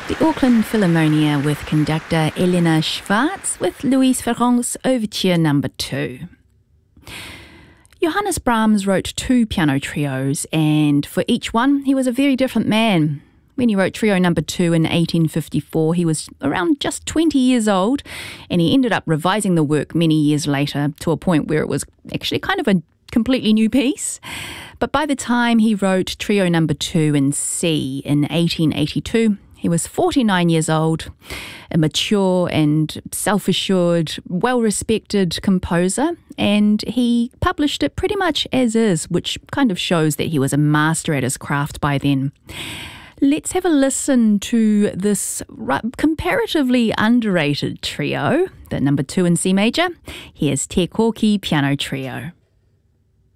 The Auckland Philharmonia with conductor Elena Schwartz with Louis Ferrand's Overture No. 2. Johannes Brahms wrote 2 piano trios, and for each one he was a very different man. When he wrote Trio No. 2 in 1854, he was around just 20 years old, and he ended up revising the work many years later to a point where it was actually kind of a completely new piece. But by the time he wrote Trio No. 2 in C in 1882, he was 49 years old, a mature and self-assured, well-respected composer, and he published it pretty much as is, which kind of shows that he was a master at his craft by then. Let's have a listen to this comparatively underrated trio, the No. 2 in C major. Here's Te Koki Piano Trio.